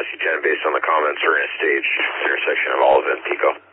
SC10 based on the comments. We're in a staged intersection of Olive and Pico.